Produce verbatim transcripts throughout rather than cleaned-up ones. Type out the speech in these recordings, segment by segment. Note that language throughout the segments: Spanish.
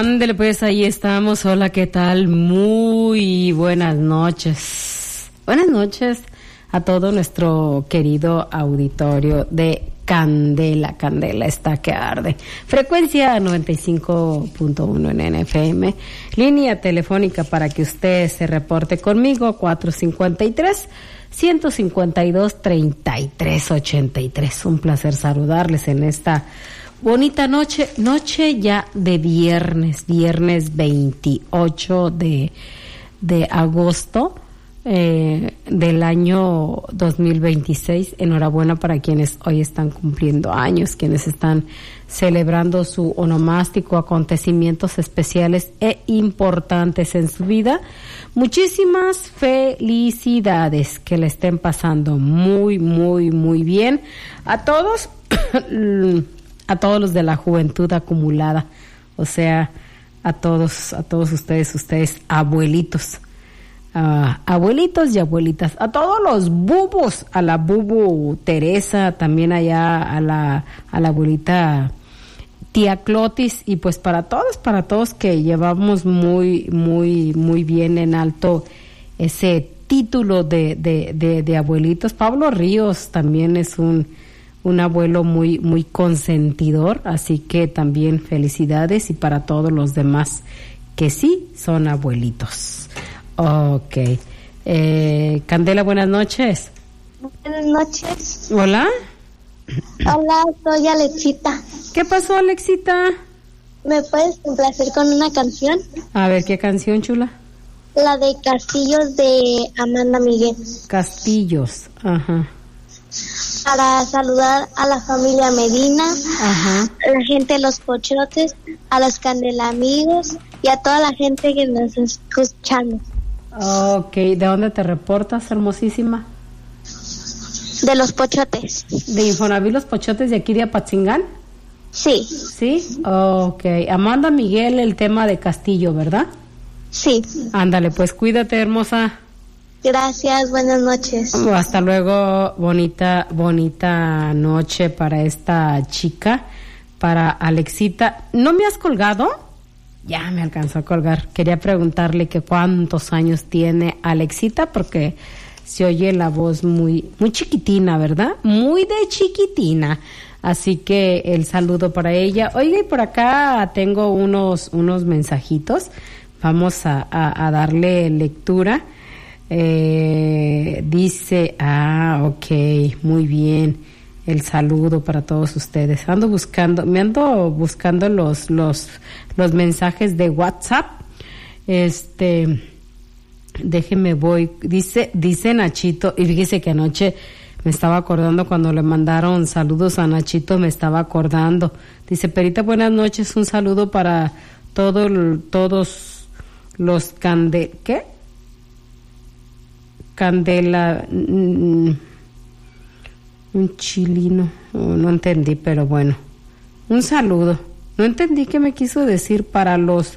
Ándele, pues ahí estamos. Hola, ¿qué tal? Muy buenas noches. Buenas noches a todo nuestro querido auditorio de Candela. Candela está que arde. Frecuencia noventa y cinco punto uno en N F M. Línea telefónica para que usted se reporte conmigo, cuatro cinco tres, uno cinco dos, tres tres ocho tres. Un placer saludarles en esta bonita noche, noche ya de viernes, viernes veintiocho de, de agosto eh, del año dos mil veintiséis. Enhorabuena para quienes hoy están cumpliendo años, quienes están celebrando su onomástico, acontecimientos especiales e importantes en su vida. Muchísimas felicidades, que le estén pasando muy, muy, muy bien a todos. A todos los de la juventud acumulada, o sea, a todos, a todos ustedes, ustedes abuelitos, uh, abuelitos y abuelitas, a todos los bubos, a la bubu Teresa, también allá a la, a la abuelita tía Clotis, y pues para todos, para todos que llevamos muy, muy, muy bien en alto ese título de, de, de, de abuelitos. Pablo Ríos también es un un abuelo muy muy consentidor, así que también felicidades, y para todos los demás que sí son abuelitos. Okay. Eh, Candela, buenas noches. Buenas noches. Hola. Hola, soy Alexita. ¿Qué pasó, Alexita? ¿Me puedes complacer con una canción? A ver, ¿qué canción, chula? La de Castillos de Amanda Miguel. Castillos, ajá. Para saludar a la familia Medina, ajá, a la gente de Los Pochotes, a los Candela amigos y a toda la gente que nos escuchamos. Ok, ¿de dónde te reportas, hermosísima? De Los Pochotes. ¿De Infonavit Los Pochotes de aquí de Apatzingán? Sí. ¿Sí? Ok. Amanda Miguel, el tema de Castillo, ¿verdad? Sí. Ándale, pues cuídate, hermosa. Gracias, buenas noches. Hasta luego, bonita, bonita noche para esta chica, para Alexita. ¿No me has colgado? Ya me alcanzó a colgar. Quería preguntarle que cuántos años tiene Alexita, porque se oye la voz muy, muy chiquitina, ¿verdad? Muy de chiquitina. Así que el saludo para ella. Oiga, y por acá tengo unos, unos mensajitos. Vamos a, a, a darle lectura. Eh, dice, ah, ok, muy bien, el saludo para todos ustedes. Ando buscando, me ando buscando los, los, los mensajes de WhatsApp. Este, déjeme voy, dice, dice Nachito, y fíjese que anoche me estaba acordando cuando le mandaron saludos a Nachito, me estaba acordando. Dice, Perita, buenas noches, un saludo para todo, todos los cande, ¿qué? Candela, mm, un chilino, oh, no entendí, pero bueno, un saludo. No entendí qué me quiso decir para los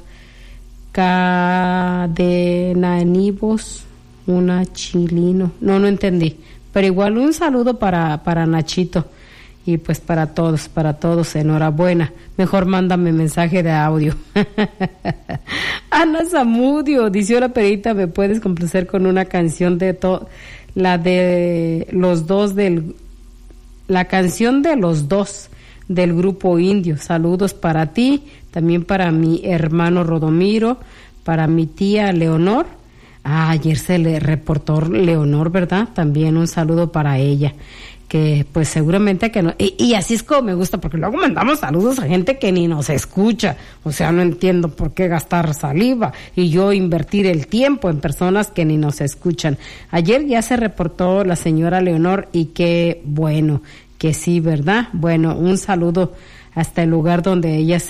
cadenanivos, una chilino, no, no entendí, pero igual un saludo para, para Nachito, y pues para todos, para todos, enhorabuena. Mejor mándame mensaje de audio. Ana Zamudio dice, hola Perita, ¿me puedes complacer con una canción de to la de los dos del la canción de los dos del grupo Indio? Saludos para ti, también para mi hermano Rodomiro, para mi tía Leonor. Ah, ayer se le reportó Leonor, ¿verdad? También un saludo para ella, que pues seguramente que no, y, y así es como me gusta, porque luego mandamos saludos a gente que ni nos escucha, o sea, no entiendo por qué gastar saliva y yo invertir el tiempo en personas que ni nos escuchan. Ayer ya se reportó la señora Leonor, y qué bueno que sí, ¿verdad? Bueno, un saludo hasta el lugar donde ella se